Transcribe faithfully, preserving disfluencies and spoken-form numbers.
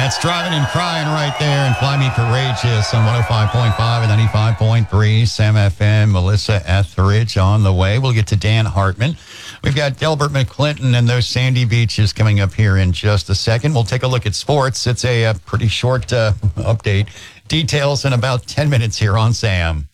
That's Driving and Crying right there and Fly Me Courageous on one oh five point five and ninety-five point three Sam F M. Melissa Etheridge on the way. We'll get to Dan Hartman. We've got Delbert McClinton and those sandy beaches coming up here in just a second. We'll take a look at sports. It's a, a pretty short uh, update. Details in about ten minutes here on Sam.